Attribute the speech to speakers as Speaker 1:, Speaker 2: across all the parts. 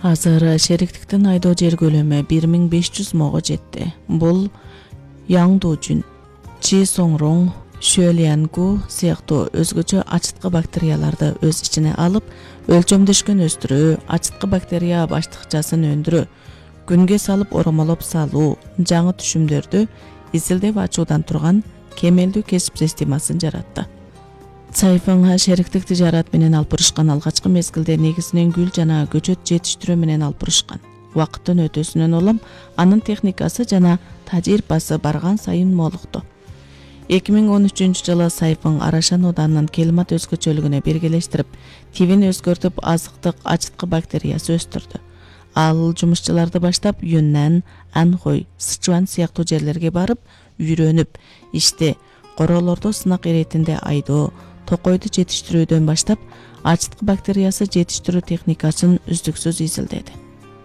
Speaker 1: Азыр шериктиктин айдоо жер көлөмү 1500 мого жетти. Бул Яңдужун, Чисоңроң, Шөлянку сыяктуу өзгөчө ачыткы бактерияларды өз ичине алып, өлчөмдөшкөн өстүрүү, ачыткы бактерия баштыкчасын өндүрүү, күнгө салып оромолоп салуу, жаңы түшүмдөрдү изилдеп ачуудан турган кемелдүү кесип системасын жаратты. Сайфың шериктик тижарат менен алпырышкан алгачкы мезгилде негизинен гүл жана көчөт жетиштирүү менен алпырышкан. Убакыттын өтүүсүнөн улам анын техникасы жана тажрыйбасы барган сайын молукту. 2013-жылы Сайфың Арашан Оданынын климат өзгөчөлүгүнө биргелештирип, тибин өзгөртүп азыктык ачыткы бактериясы өстүрдү. Ал жумушчуларды баштап Юннан, Анхой, Сычуан сыяктуу жерлерге барып, үйрөнүп, иште королорду сынак иретинде айдоо, токойду жетиштирүүдөн баштап, ачыткы бактериясы жетиштирүү техникасын үздүксүз изилдеди.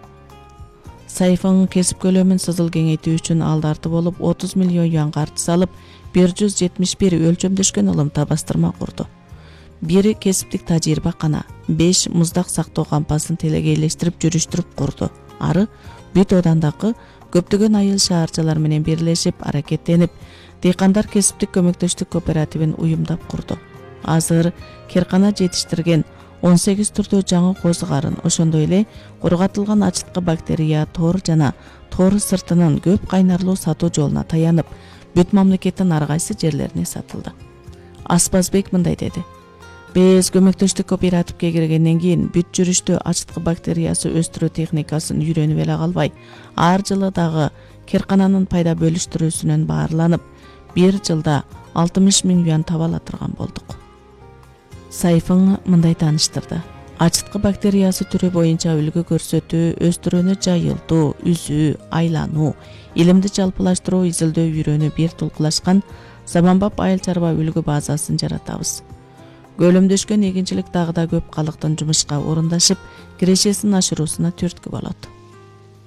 Speaker 1: Сайфың кесип көлөмүн сызыл кеңейтүү үчүн алдарты болуп 30 миллион юанга арты салып, 171 өлчөмдөшкөн ылымта бастырма курду. Бири кесиптик тажрыйбакана, 5 муздак сактоо кампасын телегейлештирип жүрүштүрүп курду. Ары бүт Одандагы көптөгөн айыл шаарчалар менен бирлешип аракеттенип, дыйкандар кесиптик көмөктөштүк кооперативин уюмдап курду. Азыр керкана жетиштирген 18 түрдүү жаңы козу-карын, ошондой эле кургатылган ачыткы бактерия тор жана тор сыртынын көп кайнарлуу сатуу жолуна таянып, бүт мамлекеттин ар кайсы жерлерине сатылды. Аспазбек мындай деди: Биз көмөктөштүк кооперативге киргенден кийин бүт жүрүштө ачыткы бактериясы өстүрүү техникасын үйрөнүп эле калбай, ар жылы дагы керкананын пайда бөлүштүрүүсүнөн баарланып, бир жылда 60 000 юан таба ала турган болдук. Сайфың мындай тааныштырды: ачыткы бактериясы түрү боюнча үлгү көрсөтүү, өстүрүүнү жайылтуу, үзүү, айлануу, илимди жалпылаштыруу, изилдөө үйрөнүү бир тулкулашкан заманбап айыл чарба үлгү базасын жаратабыз. Көлөмдөшкөн эгинчилик дагы да көп калктын жумушка орундашып, кирешесин ашыруусуна түрткү болот.